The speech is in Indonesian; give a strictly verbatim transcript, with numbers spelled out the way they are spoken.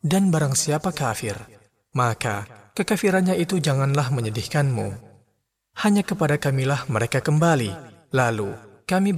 Dan barang siapa kafir, maka kekafirannya itu janganlah menyedihkanmu. Hanya kepada Kamilah mereka kembali, lalu kami